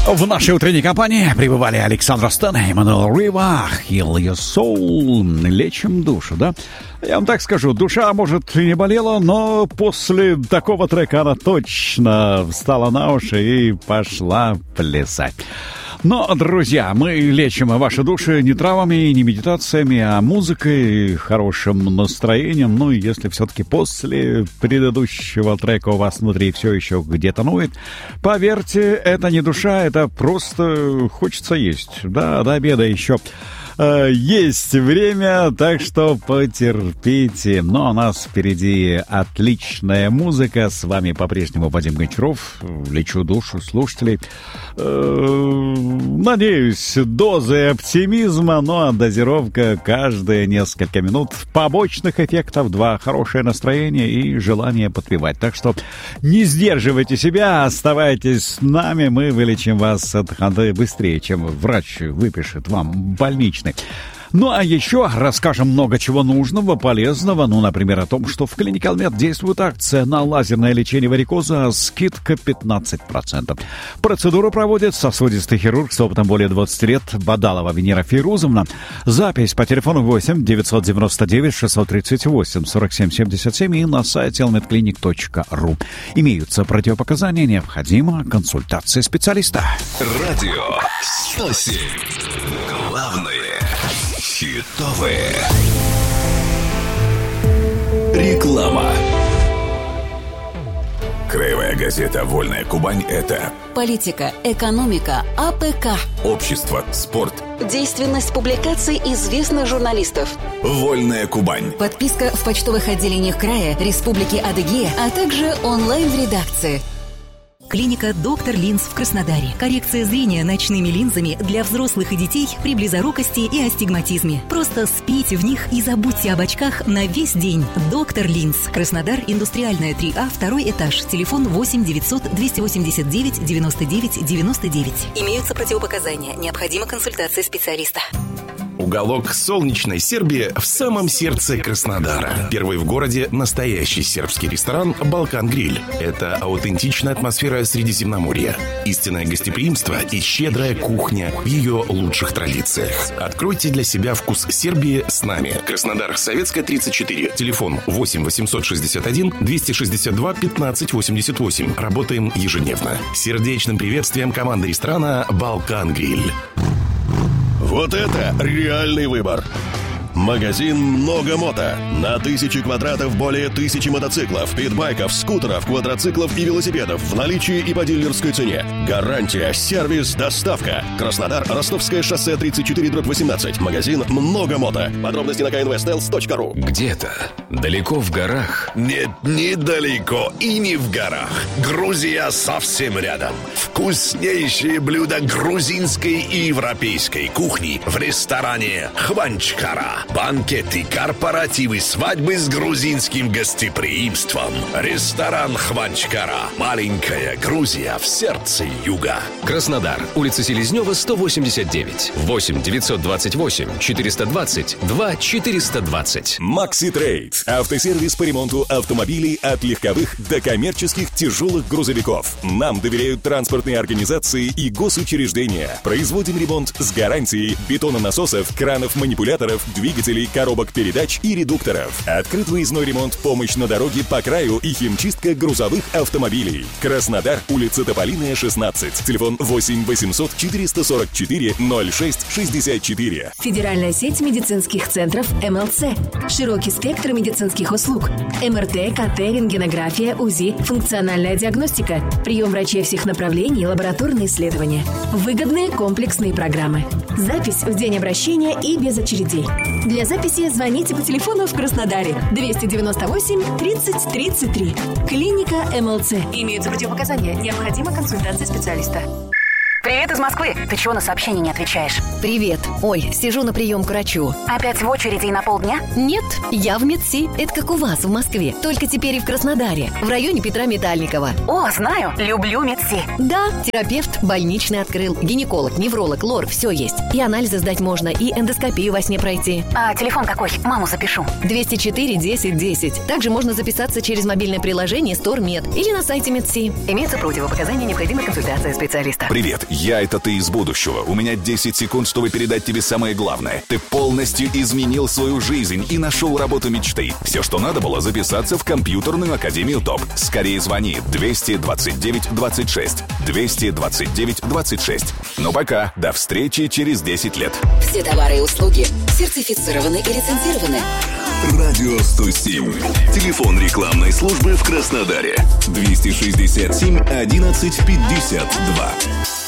В нашей утренней компании пребывали Александр Стэн и Эммануэл Рива. Heal Your Soul. Лечим душу, да? Я вам так скажу, душа, может, и не болела, но после такого трека она точно встала на уши и пошла плясать. Но, друзья, мы лечим ваши души не травами, не медитациями, а музыкой, хорошим настроением. Ну, и если все-таки после предыдущего трека у вас внутри все еще где-то ноет, поверьте, это не душа, это просто хочется есть. Да, до обеда еще есть время, так что потерпите. Но у нас впереди отличная музыка. С вами по-прежнему Вадим Гончаров. Лечу душу слушателей. Надеюсь, дозы оптимизма, ну а дозировка каждые несколько минут. Побочных эффектов, 2: хорошее настроение и желание подпевать. Так что не сдерживайте себя, оставайтесь с нами. Мы вылечим вас от хандры быстрее, чем врач выпишет вам больничный. Ну, а еще расскажем много чего нужного, полезного. Ну, например, о том, что в клинике Алмед действует акция на лазерное лечение варикоза, скидка 15%. Процедуру проводит сосудистый хирург с опытом более 20 лет Бадалова Венера Фейрузовна. Запись по телефону 8 999 638 47 77 и на сайте almedclinic.ru. Имеются противопоказания, необходима консультация специалиста. Радио 107. Главное хитовые. Реклама. Краевая газета «Вольная Кубань» — это политика, экономика, АПК, общество, спорт, действенность публикаций известных журналистов. «Вольная Кубань». Подписка в почтовых отделениях края, Республики Адыгея, а также онлайн в редакции. Клиника «Доктор Линз» в Краснодаре. Коррекция зрения ночными линзами для взрослых и детей при близорукости и астигматизме. Просто спите в них и забудьте об очках на весь день. «Доктор Линз». Краснодар, Индустриальная, 3А, 2 этаж. Телефон 8 900 289 99 99. Имеются противопоказания. Необходима консультация специалиста. Уголок солнечной Сербии в самом сердце Краснодара. Первый в городе настоящий сербский ресторан «Балкан Гриль». Это аутентичная атмосфера Средиземноморья, истинное гостеприимство и щедрая кухня в ее лучших традициях. Откройте для себя вкус Сербии с нами. Краснодар, Советская, 34. Телефон 8 861 262 15 88. Работаем ежедневно. Сердечным приветствием команды ресторана «Балкан Гриль». Вот это реальный выбор. Магазин «Много мото». На 1000 квадратов более 1000 мотоциклов, питбайков, скутеров, квадроциклов и велосипедов в наличии и по дилерской цене. Гарантия, сервис, доставка. Краснодар, Ростовское шоссе 34/18. Магазин «Много мото». Подробности на knvstels.ru. Где-то далеко в горах. Нет, не далеко и не в горах. Грузия совсем рядом. Вкуснейшие блюда грузинской и европейской кухни в ресторане «Хванчкара». Банкеты, корпоративы, свадьбы с грузинским гостеприимством. Ресторан «Хванчкара». Маленькая Грузия в сердце юга. Краснодар. Улица Селезнева, 189. 8 928 420 2 420. Макси Трейд. Автосервис по ремонту автомобилей от легковых до коммерческих тяжелых грузовиков. Нам доверяют транспортные организации и госучреждения. Производим ремонт с гарантией бетононасосов, кранов-манипуляторов, двигателей, коробок передач и редукторов. Открыт выездной ремонт, помощь на дороге по краю и химчистка грузовых автомобилей. Краснодар, улица Тополиная, 16. Телефон 8 800 444 06 64. Федеральная сеть медицинских центров МЛЦ. Широкий спектр медицинских услуг. МРТ, КТ, рентгенография, УЗИ, функциональная диагностика, прием врачей всех направлений, лабораторные исследования. Выгодные комплексные программы. Запись в день обращения и без очередей. Для записи звоните по телефону в Краснодаре 298 30 33. Клиника МЛЦ. Имеются противопоказания. Необходима консультация специалиста. Привет из Москвы. Ты чего на сообщение не отвечаешь? Привет. Ой, сижу на прием к врачу. Опять в очереди и на полдня? Нет, я в МедСи. Это как у вас в Москве. Только теперь и в Краснодаре. В районе Петра Метальникова. О, знаю. Люблю МедСи. Да, терапевт больничный открыл. Гинеколог, невролог, лор, все есть. И анализы сдать можно, и эндоскопию во сне пройти. А телефон какой? Маму запишу. 204 10 10. Также можно записаться через мобильное приложение StoreMed или на сайте МедСи. Имеются противопоказания, необходима консультация специалиста. Привет, Я — это ты из будущего. У меня 10 секунд, чтобы передать тебе самое главное. Ты полностью изменил свою жизнь и нашел работу мечты. Все, что надо было, записаться в компьютерную академию ТОП. Скорее звони 229-26. 229-26. Ну пока, до встречи через 10 лет. Все товары и услуги сертифицированы и лицензированы. Радио 107. Телефон рекламной службы в Краснодаре. 267 11 52.